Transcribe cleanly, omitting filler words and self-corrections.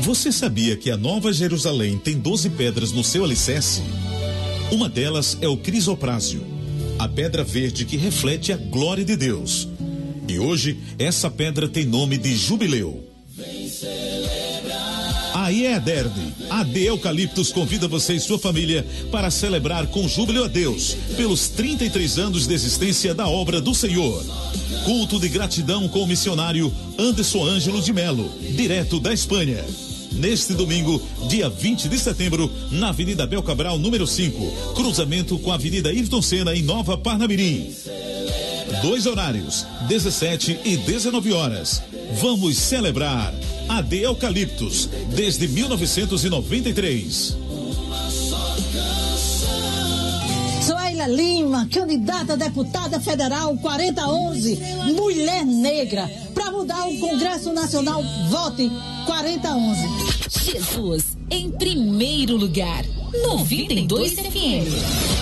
Você sabia que a Nova Jerusalém tem 12 pedras no seu alicerce? Uma delas é o crisoprásil, a pedra verde que reflete a glória de Deus. E hoje, essa pedra tem nome de Jubileu. A IEDERD, AD Eucaliptus, convida você e sua família para celebrar com júbilo a Deus pelos 33 anos de existência da obra do Senhor. Culto de gratidão com o missionário Anderson Ângelo de Melo, direto da Espanha. Neste domingo, dia 20 de setembro, na Avenida Abel Cabral, número 5, cruzamento com a Avenida Ayrton Senna, em Nova Parnamirim. 2 horários, 17 e 19 horas. Vamos celebrar AD Eucaliptus, desde 1993. Suélia Lima, candidata a deputada federal 4011, mulher negra. Para mudar o Congresso Nacional, vote 4011. Jesus em primeiro lugar. 92 FM.